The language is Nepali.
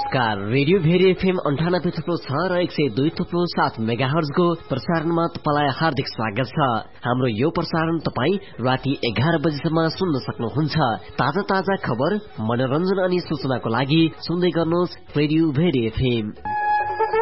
नमस्कार। रेडियो भेरी एफएम 98.6 र 102.7 मेगाहर्जको प्रसारणमा तपाईलाई हार्दिक स्वागत छ। हाम्रो यो प्रसारण तपाई राति 11 बजेसम्म सुन्न सक्नुहुन्छ। ताजा खबर, मनोरञ्जन अनि सूचनाको लागि सुन्दै गर्नुहोस् रेडियो भेरी एफएम।